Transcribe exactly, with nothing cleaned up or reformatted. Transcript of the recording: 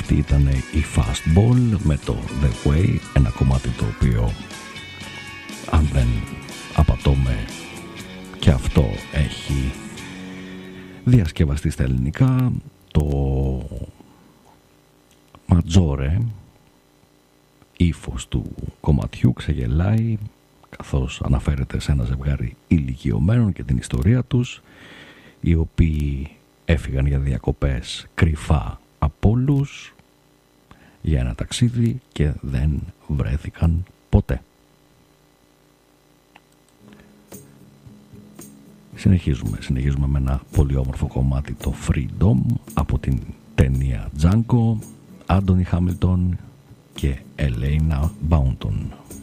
Αυτή ήταν η Fastball με το The Way, ένα κομμάτι το οποίο, αν δεν απατώμε, και αυτό έχει διασκευαστεί στα ελληνικά. Το ματζόρε ύφος του κομματιού ξεγελάει καθώς αναφέρεται σε ένα ζευγάρι ηλικιωμένων και την ιστορία τους, οι οποίοι έφυγαν για διακοπές κρυφά από όλους για ένα ταξίδι και δεν βρέθηκαν ποτέ. Συνεχίζουμε, συνεχίζουμε με ένα πολύ όμορφο κομμάτι, το Freedom, από την ταινία Django, Άντονι Χάμιλτον και Ελέινα Μπάουντον.